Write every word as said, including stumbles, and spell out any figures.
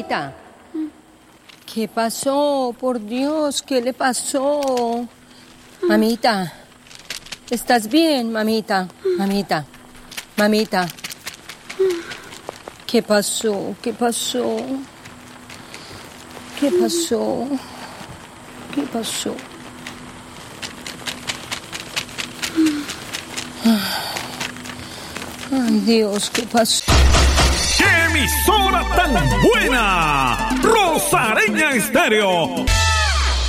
Mamita, ¿qué pasó? Por Dios, ¿qué le pasó? Mamita, ¿estás bien, mamita? Mamita, mamita. ¿Qué pasó? ¿Qué pasó? ¿Qué pasó? ¿Qué pasó? Ay, Dios, ¿qué pasó? ¡Qué emisora tan buena! Rosareña Estéreo.